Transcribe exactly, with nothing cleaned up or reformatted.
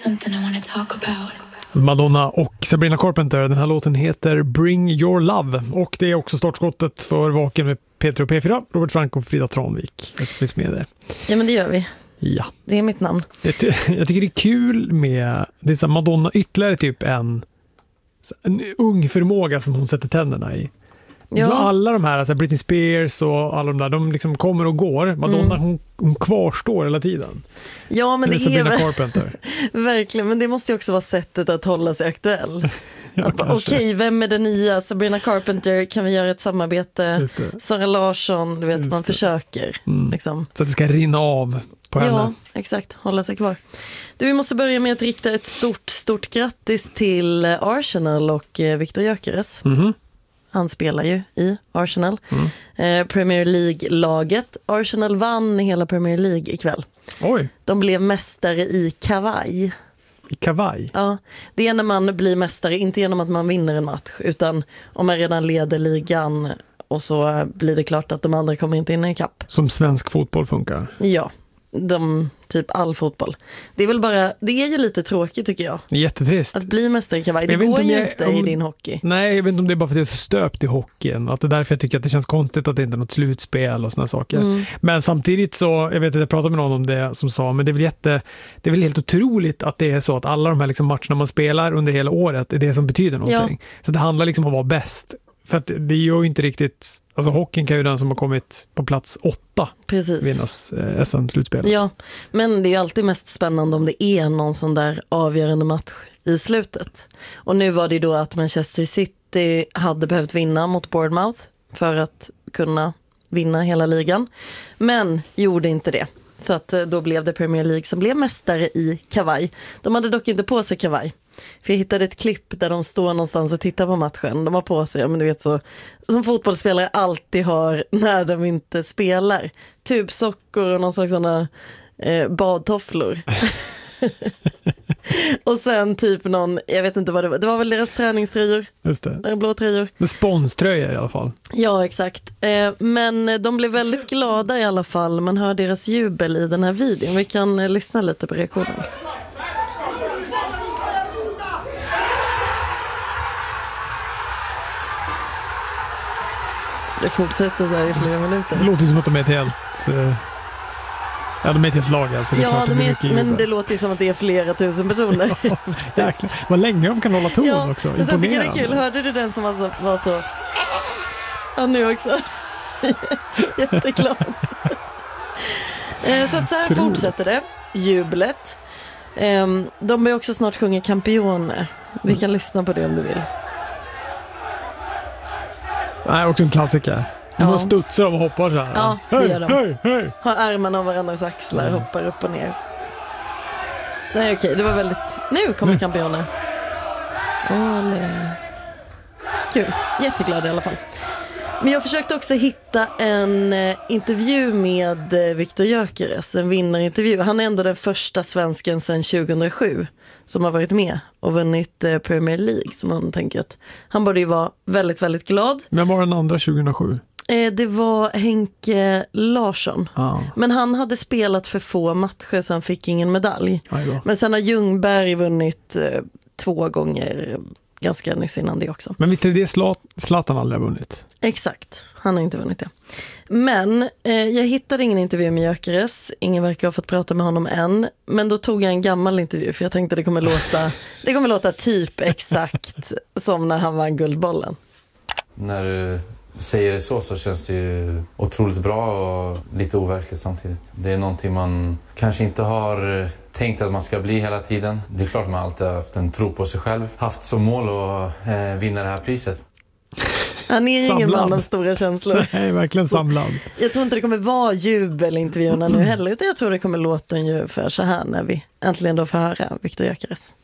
something I want to talk about. Madonna och Sabrina Carpenter. Den här låten heter Bring Your Love. Och det är också startskottet för Vaken med Peter och P fyra. Robert Frank och Frida Tranvik. Jag finns med där. Ja, men det gör vi. Ja. Det är mitt namn. Jag, ty- jag tycker det är kul med det är så Madonna ytterligare typ en, en ung förmåga som hon sätter tänderna i. Ja. Så alla de här, alltså Britney Spears och alla de där, de liksom kommer och går. Madonna, mm. hon, hon kvarstår hela tiden. Ja, men det, det är Carpenter. Verkligen, men det måste ju också vara sättet att hålla sig aktuell. Ja, okej, okay, vem är den nya? Sabrina Carpenter, kan vi göra ett samarbete? Sara Larsson, du vet, Just man det. försöker. Mm. Liksom. Så att det ska rinna av på henne. Ja, exakt, hålla sig kvar. Du, vi måste börja med att rikta ett stort, stort grattis till Arsenal och Viktor Gyökeres. Mhm. Han spelar ju i Arsenal. Mm. Eh, Premier League-laget. Arsenal vann hela Premier League ikväll. Oj. De blev mästare i kavaj. I kavaj? Ja, det är när man blir mästare, inte genom att man vinner en match, utan om man redan leder ligan och så blir det klart att de andra kommer inte in i kapp. Som svensk fotboll funkar? Ja. De, typ all fotboll. Det är väl bara, det är ju lite tråkigt tycker jag. Jättetrist. Att bli mästare i kavaj. Det går ju inte om, i din hockey. Nej, jag vet inte om det är bara för att det är så stöpt i hockeyn. Att det är därför jag tycker att det känns konstigt att det inte är något slutspel och såna saker. Mm. Men samtidigt så, jag vet att jag pratade med någon om det som sa, men det är väl jätte, det är väl helt otroligt att det är så att alla de här liksom matcherna man spelar under hela året är det som betyder någonting. Ja. Så det handlar liksom om att vara bäst. För att det gör ju inte riktigt, alltså hockeyn kan ju den som har kommit på plats åtta Precis. vinnas eh, S M-slutspelet. Ja, men det är ju alltid mest spännande om det är någon sån där avgörande match i slutet. Och nu var det då att Manchester City hade behövt vinna mot Bournemouth för att kunna vinna hela ligan. Men gjorde inte det. Så att då blev det Premier League som blev mästare i kavaj. De hade dock inte på sig kavaj. För jag hittade ett klipp där de står någonstans och tittar på matchen. De har på sig, men du vet så, som fotbollsspelare alltid har när de inte spelar. Tubsockor och någon slags sådana eh, badtofflor. Och sen typ någon, jag vet inte vad det var. Det var väl deras träningströjor. Just det. Där blå tröjor. Det är sponströjor i alla fall. Ja, exakt. Eh, men de blev väldigt glada i alla fall. Man hör deras jubel i den här videon. Vi kan eh, lyssna lite på reaktionen. Det fortsätter så här i flera minuter. Det låter som att de är ett helt... Uh... Ja, de är ett helt lag alltså. Det är ja, de är ett, men det låter ju som att det är flera tusen personer. Ja, vad länge de kan hålla ton ja, också. Men sen tycker jag det är kul. Hörde du den som var så... Var så... Ja, nu också. Jätteklart. Så att så här Tror. fortsätter det. Jublet. De börjar också snart sjunga Campione. Vi kan lyssna på det om du vill. Nej, också en klassiker. De ja. studsar och hoppar så här. Ja, det hej, gör de. Hej, hej. Har armarna av varandras axlar, mm. hoppar upp och ner. Nej, okej, det var väldigt... Nu kommer Campione. Olé. Kul, jätteglad i alla fall. Men jag försökte också hitta en eh, intervju med eh, Viktor Gyökeres, en vinnarintervju. Han är ändå den första svensken sedan tjugohundrasju som har varit med och vunnit eh, Premier League. Så man tänker att han borde ju vara väldigt, väldigt glad. Vem var den andra tjugohundrasju? Eh, det var Henke Larsson. Ah. Men han hade spelat för få matcher så han fick ingen medalj. Men sen har Ljungberg vunnit eh, två gånger ganska nyss innan det också. Men visst är det det Zlatan aldrig har vunnit? Exakt, han har inte vunnit det. Men eh, jag hittade ingen intervju med Gyökeres. Ingen verkar ha fått prata med honom än. Men då tog jag en gammal intervju för jag tänkte det kommer låta, det kommer låta typ exakt som när han vann Guldbollen. När du säger det så så känns det ju otroligt bra och lite overkligt samtidigt. Det är någonting man kanske inte har tänkt att man ska bli hela tiden. Det är klart att man alltid har haft en tro på sig själv. Haft som mål att eh, vinna det här priset. Han är ju ingen man av stora känslor. Nej, verkligen samlad. Jag tror inte det kommer vara jubelintervjuerna nu heller. Utan jag tror det kommer låta ungefär så här när vi äntligen då får höra Viktor Gyökeres.